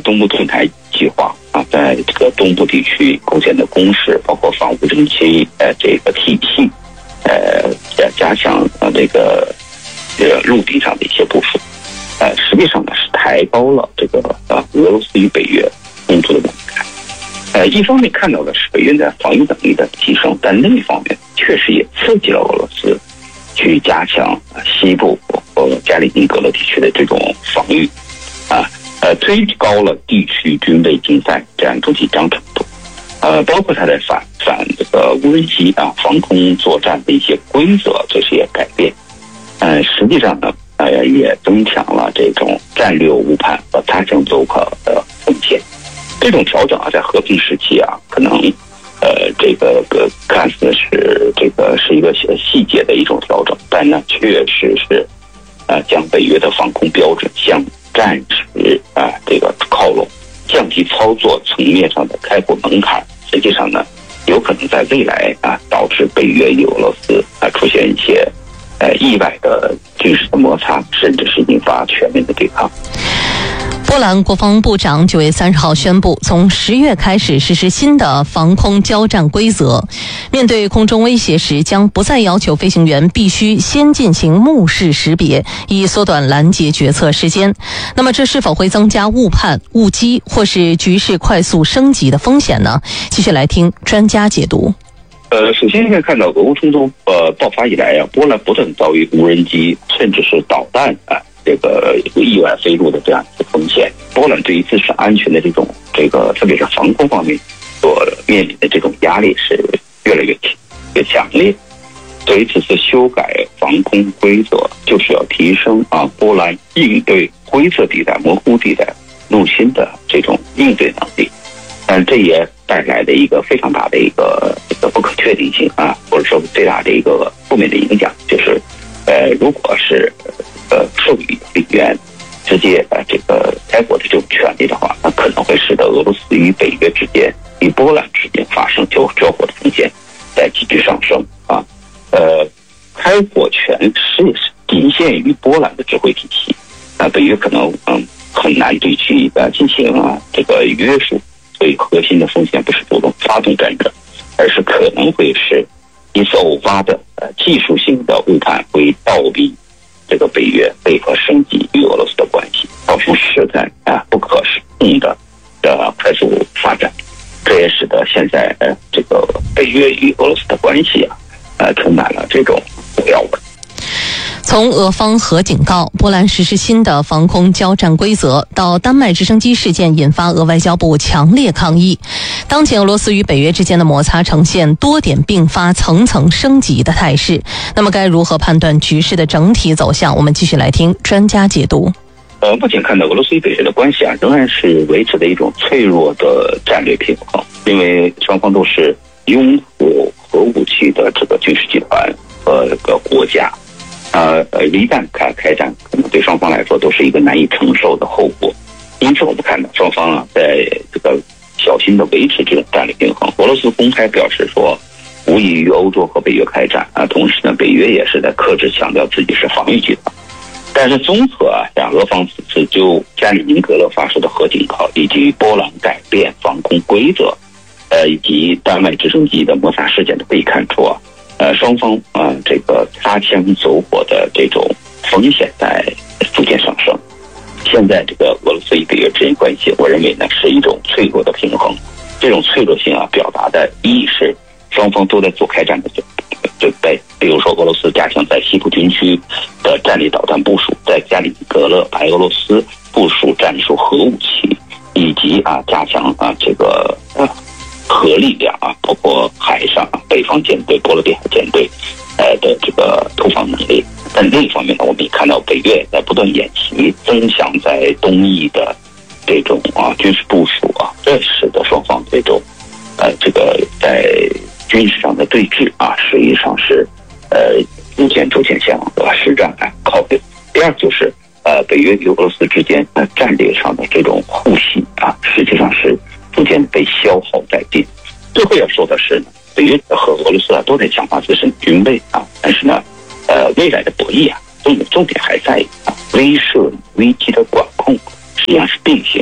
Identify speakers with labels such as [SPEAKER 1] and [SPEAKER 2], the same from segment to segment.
[SPEAKER 1] 东部盾牌计划啊，在这个东部地区构建的工事，包括防务整齐这个体系，加强这个陆地上的一些部署，实际上呢是抬高了这个俄罗斯与北约冲突的门槛。一方面看到的是北约的防御能力的提升，但另一方面确实也刺激了俄罗斯去加强西部和加里宁格勒地区的这种防御，推高了地区军备竞赛这样一种紧张程度，包括它的反这个无人机防空作战的一些规则这些改变，实际上呢，也增强了这种战略误判和他乡走火的风险。这种调整在和平时期可能这个看似是一个细节的一种调整，但呢确实是将北约的防空标准向战时这个靠拢，降低操作层面上的开火门槛。实际上呢，有可能在未来导致北约与俄罗斯出现一些意外的军事的摩擦，甚至是引发全面的对抗。
[SPEAKER 2] 波兰国防部长9月30号宣布，从10月开始实施新的防空交战规则。面对空中威胁时，将不再要求飞行员必须先进行目视识别，以缩短拦截决策时间。那么，这是否会增加误判、误击或是局势快速升级的风险呢？继续来听专家解读。
[SPEAKER 1] 首先现在看到俄乌冲突爆发以来波兰不断遭遇无人机甚至是导弹这个意外飞入的这样一个风险。波兰对于自身安全的特别是防空方面所面临的这种压力是越来越强烈。所以这次修改防空规则，就是要提升波兰应对灰色地带、模糊地带入侵的这种应对能力。但这也带来的一个非常大的一个不可确定性或者说最大的一个负面的影响，就是如果是授予兵员直接这个开火的这种权利的话，那可能会使得俄罗斯与北约之间、与波兰之间发生交火的风险在急剧上升开火权是仅限于波兰的指挥体系北约可能很难对其进行这个约束。所以核心的风险不是主动发动战争，而是可能会是一次偶发的技术性的误判会倒逼这个北约配合升级与俄罗斯的关系，造成实在不可控的快速发展。这也使得现在这个北约与俄罗斯的关系充满了这种不要味。
[SPEAKER 2] 从俄方核警告、波兰实施新的防空交战规则，到丹麦直升机事件引发俄外交部强烈抗议，当前俄罗斯与北约之间的摩擦呈现多点并发、层层升级的态势。那么该如何判断局势的整体走向？我们继续来听专家解读。
[SPEAKER 1] 目前看到俄罗斯与北约的关系仍然是维持的一种脆弱的战略平衡，因为双方都是拥护核武器的这个军事集团和这个国家。一旦开战，可能对双方来说都是一个难以承受的后果。因此，我们看到双方在这个小心的维持这种战略平衡。俄罗斯公开表示说，无意与欧洲和北约开战同时呢，北约也是在克制强调自己是防御集团。但是综合俄方此次就加里宁格勒发出的核警告，以及波兰改变防空规则，以及丹麦直升机的摩擦事件，都可以看出双方这个擦枪走火的这种风险在逐渐上升。现在这个俄罗斯与北约之间关系，我认为呢是一种脆弱的平衡。这种脆弱性表达的一是双方都在做开战的准备，比如说俄罗斯加强在西部军区的战略导弹部署，在加里宁格勒白俄罗斯部署战术核武器，以及加强这个核力量包括海上北方舰队、波罗的海舰队的这个突防能力。但另一方面呢，我们也看到北约在不断演习，增强在东翼的这种军事部署这使得双方这种这个在军事上的对峙实际上是逐渐向实战靠近。第二就是北约与俄罗斯之间战略上的这种互信实际上是逐渐被消耗殆尽。最后要说的是呢，北约和俄罗斯都在强化自身军备但是呢未来的博弈重点还在威慑危机的管控，实际上是并行的。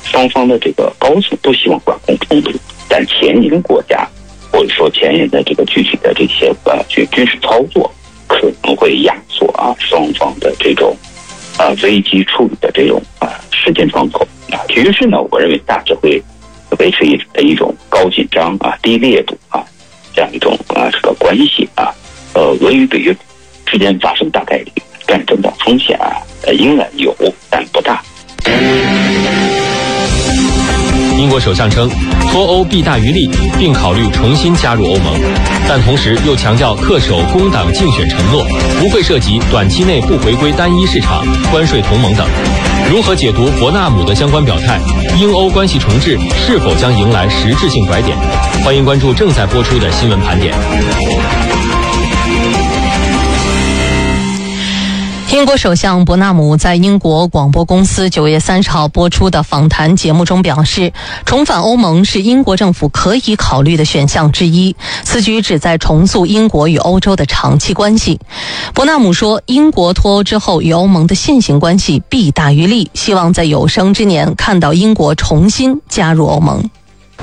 [SPEAKER 1] 双方的这个高层都希望管控冲突，但前沿国家或者说前沿的这个具体的这些军事操作可能会压缩双方的这种危机处理的这种时间窗口局势呢，我认为大致会维持一种高紧张低烈度这样一种这个关系俄与北约之间发生大概率战争的风险应然有，但不大。
[SPEAKER 3] 英国首相称，脱欧弊大于利，并考虑重新加入欧盟，但同时又强调恪守工党竞选承诺，不会涉及短期内不回归单一市场、关税同盟等。如何解读伯纳姆的相关表态？英欧关系重置是否将迎来实质性拐点？欢迎关注正在播出的新闻盘点。
[SPEAKER 2] 英国首相伯纳姆在英国广播公司9月30号播出的访谈节目中表示，重返欧盟是英国政府可以考虑的选项之一，此举旨在重塑英国与欧洲的长期关系。伯纳姆说，英国脱欧之后与欧盟的现行关系弊大于利，希望在有生之年看到英国重新加入欧盟。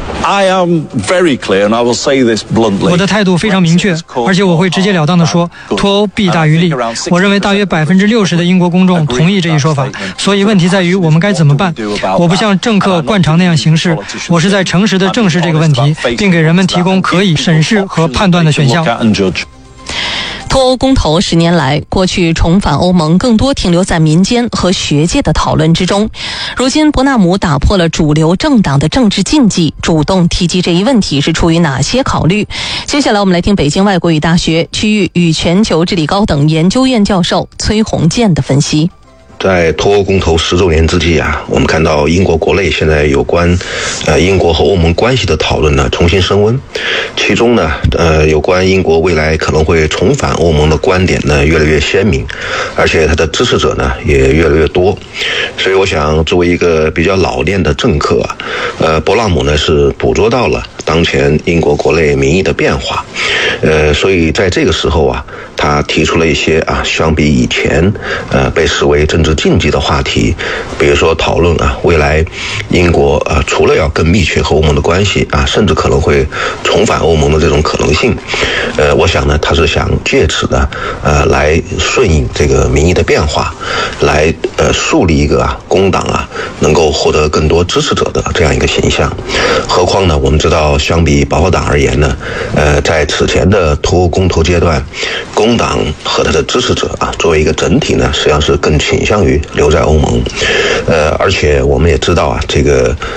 [SPEAKER 4] I am very clear, and I will say this bluntly.
[SPEAKER 5] 我的态度非常明确，而且我会直截了当地说，脱欧弊大于利。我认为大约60%的英国公众同意这一说法，所以问题在于我们该怎么办。我不像政客惯常那样行事，我是在诚实地正视这个问题，并给人们提供可以审视和判断的选项。
[SPEAKER 2] 脱欧公投10年来，过去重返欧盟更多停留在民间和学界的讨论之中。如今伯纳姆打破了主流政党的政治禁忌，主动提及这一问题是出于哪些考虑？接下来我们来听北京外国语大学区域与全球治理高等研究院教授崔宏建的分析。
[SPEAKER 6] 在脱欧公投10周年之际我们看到英国国内现在有关英国和欧盟关系的讨论呢重新升温，其中呢有关英国未来可能会重返欧盟的观点呢越来越鲜明，而且它的支持者呢也越来越多。所以我想作为一个比较老练的政客伯纳姆呢是捕捉到了当前英国国内民意的变化，所以在这个时候他提出了一些相比以前被视为政治禁忌的话题，比如说讨论未来英国除了要更密切和欧盟的关系甚至可能会重返欧盟的这种可能性。我想呢他是想借此呢来顺应这个民意的变化，来树立一个工党能够获得更多支持者的这样一个形象。何况呢我们知道相比保守党而言呢在此前的脱欧公投阶段，工党和他的支持者作为一个整体呢实际上是更倾向于留在欧盟。而且我们也知道这个